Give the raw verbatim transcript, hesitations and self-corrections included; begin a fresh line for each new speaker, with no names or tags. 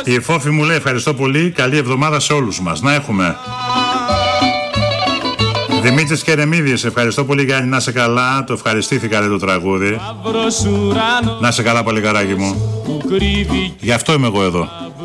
Η Φόφη μου λέει ευχαριστώ πολύ, καλή εβδομάδα σε όλους μας. Να έχουμε. Δημήτρης Κερεμίδης, ευχαριστώ πολύ Γιάννη, να σε καλά. Το ευχαριστήθηκα ρε το τραγούδι. Να σε καλά πολύ καράκι μου. Γι' αυτό είμαι εγώ εδώ.